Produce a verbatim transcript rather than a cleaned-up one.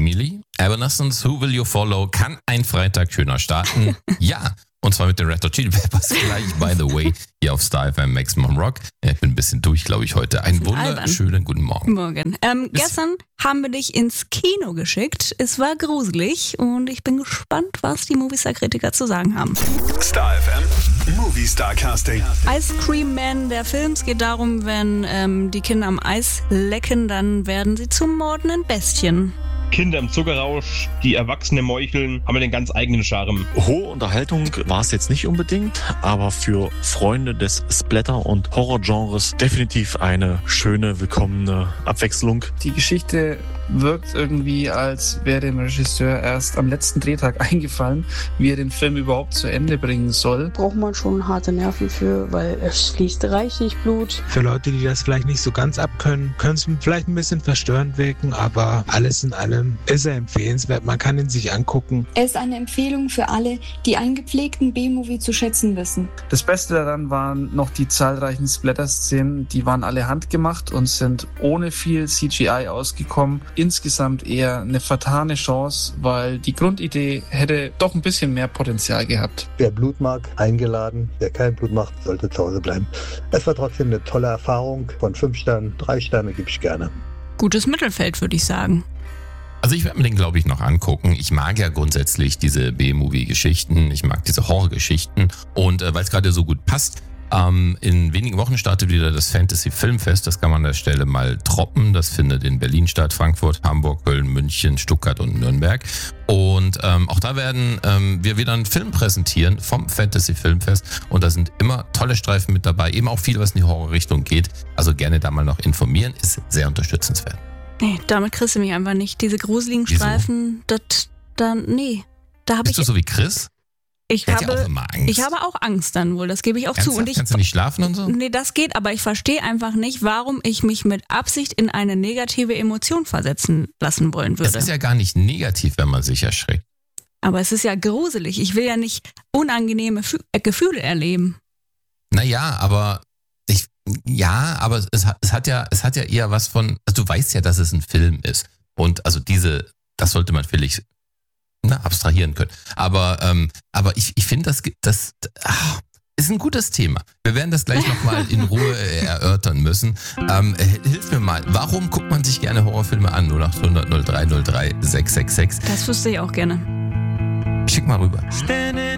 Jamie Lee. Evanescence, Who Will You Follow? Kann ein Freitag schöner starten? Ja. Und zwar mit den Red Hot Chili Peppers gleich, by the way, hier auf Star F M Maximum Rock. Ja, ich bin ein bisschen durch, glaube ich, heute. Einen wunderschönen guten Morgen. Morgen. Ähm, gestern haben wir dich ins Kino geschickt. Es war gruselig und ich bin gespannt, was die Movistar-Kritiker zu sagen haben. Star F M Movistar Casting. Ice Cream Man, der Film. Es geht darum, wenn ähm, die Kinder am Eis lecken, dann werden sie zu mordenden Bestien. Kinder im Zuckerrausch, die Erwachsene meucheln, haben einen ganz eigenen Charme. Hohe Unterhaltung war es jetzt nicht unbedingt, aber für Freunde des Splatter- und Horrorgenres definitiv eine schöne, willkommene Abwechslung. Die Geschichte wirkt irgendwie, als wäre dem Regisseur erst am letzten Drehtag eingefallen, wie er den Film überhaupt zu Ende bringen soll. Braucht man schon harte Nerven für, weil es fließt reichlich Blut. Für Leute, die das vielleicht nicht so ganz abkönnen, können es vielleicht ein bisschen verstörend wirken, aber alles in allem ist er empfehlenswert. Man kann ihn sich angucken. Er ist eine Empfehlung für alle, die einen gepflegten B-Movie zu schätzen wissen. Das Beste daran waren noch die zahlreichen Splatter-Szenen. Die waren alle handgemacht und sind ohne viel C G I ausgekommen. Insgesamt eher eine vertane Chance, weil die Grundidee hätte doch ein bisschen mehr Potenzial gehabt. Wer Blut mag, eingeladen. Wer kein Blut macht, sollte zu Hause bleiben. Es war trotzdem eine tolle Erfahrung. Von fünf Sternen, drei Sterne gebe ich gerne. Gutes Mittelfeld, würde ich sagen. Also ich werde mir den, glaube ich, noch angucken. Ich mag ja grundsätzlich diese B-Movie-Geschichten. Ich mag diese Horror-Geschichten. Und äh, weil es gerade so gut passt, ähm, in wenigen Wochen startet wieder das Fantasy-Filmfest. Das kann man an der Stelle mal droppen. Das findet in Berlin statt, Frankfurt, Hamburg, Köln, München, Stuttgart und Nürnberg. Und ähm, auch da werden ähm, wir wieder einen Film präsentieren vom Fantasy-Filmfest. Und da sind immer tolle Streifen mit dabei. Eben auch viel, was in die Horrorrichtung geht. Also gerne da mal noch informieren. Ist sehr unterstützenswert. Nee, damit kriegst du mich einfach nicht. Diese gruseligen Wieso? Streifen, das, dann, nee. Da habe ich. Bist du so wie Chris? Ich Der hat habe, ja auch immer Angst. ich habe auch Angst dann wohl, das gebe ich auch Ernsthaft? zu. Und ich, Kannst du nicht schlafen und so? Nee, das geht, aber ich verstehe einfach nicht, warum ich mich mit Absicht in eine negative Emotion versetzen lassen wollen würde. Das ist ja gar nicht negativ, wenn man sich erschreckt. Aber es ist ja gruselig. Ich will ja nicht unangenehme Fü- äh, Gefühle erleben. Naja, aber ich, ja, aber es hat, es hat ja, es hat ja eher was von, also du weißt ja, dass es ein Film ist. Und also diese, das sollte man vielleicht na, abstrahieren können. Aber, ähm, aber ich, ich finde, das, das ach, ist ein gutes Thema. Wir werden das gleich nochmal in Ruhe erörtern müssen. Ähm, hilf mir mal, warum guckt man sich gerne Horrorfilme an? null acht hundert null drei null drei sechs sechs sechs. Das wüsste ich auch gerne. Schick mal rüber.